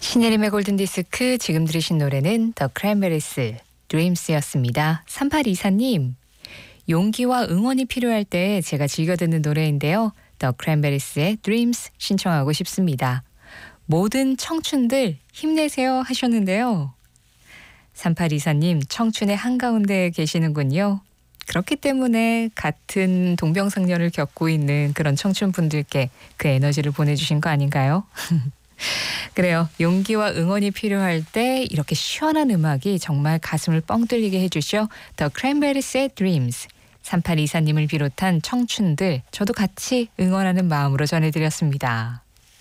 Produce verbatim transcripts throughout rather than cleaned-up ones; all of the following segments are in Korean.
신혜림의 골든디스크, 지금 들으신 노래는 더 크랜베리스 드림스였습니다. 삼팔이사님, 용기와 응원이 필요할 때 제가 즐겨 듣는 노래인데요. 더 크랜베리스의 드림스 신청하고 싶습니다. 모든 청춘들 힘내세요 하셨는데요. 삼팔이사님, 청춘의 한가운데 계시는군요. 그렇기 때문에 같은 동병상련을 겪고 있는 그런 청춘분들께 그 에너지를 보내주신 거 아닌가요? 그래요. 용기와 응원이 필요할 때 이렇게 시원한 음악이 정말 가슴을 뻥 뚫리게 해주죠. 더 크랜베리스의 드림스. 삼팔이사님을 비롯한 청춘들, 저도 같이 응원하는 마음으로 전해드렸습니다.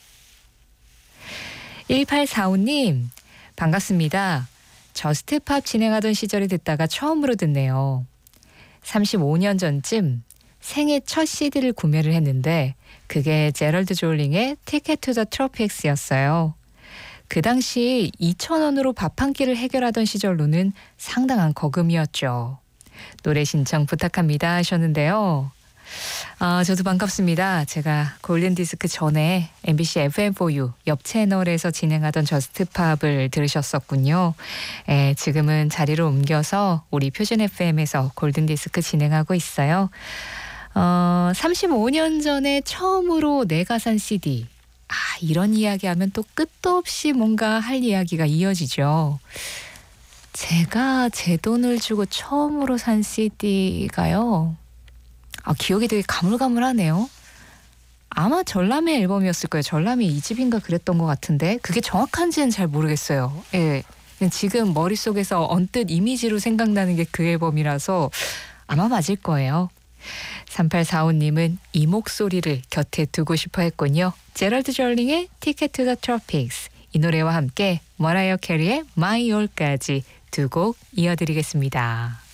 일팔사오님, 반갑습니다. 저스트팝 진행하던 시절에 듣다가 처음으로 듣네요. 삼십오 년 전쯤 생애 첫 씨디를 구매를 했는데 그게 제럴드 졸링의 티켓 투 더 트로픽스였어요. 그 당시 이천 원으로 밥 한 끼를 해결하던 시절로는 상당한 거금이었죠. 노래 신청 부탁합니다 하셨는데요. 아, 저도 반갑습니다. 제가 골든디스크 전에 엠비씨 에프엠포유 옆 채널에서 진행하던 저스트팝을 들으셨었군요. 에, 지금은 자리를 옮겨서 우리 표준 에프엠에서 골든디스크 진행하고 있어요. 어, 삼십오 년 전에 처음으로 내가 산 씨디. 아, 이런 이야기하면 또 끝도 없이 뭔가 할 이야기가 이어지죠. 제가 제 돈을 주고 처음으로 산 씨디가요. 아, 기억이 되게 가물가물하네요. 아마 전람회 앨범이었을 거예요. 전람회 이 집인가 그랬던 것 같은데 그게 정확한지는 잘 모르겠어요. 예, 지금 머릿속에서 언뜻 이미지로 생각나는 게 그 앨범이라서 아마 맞을 거예요. 삼팔사오님은 이 목소리를 곁에 두고 싶어 했군요. 제럴드 졸링의 티켓 투 더 트로픽스, 이 노래와 함께 머라이어 캐리의 My All까지 두 곡 이어드리겠습니다.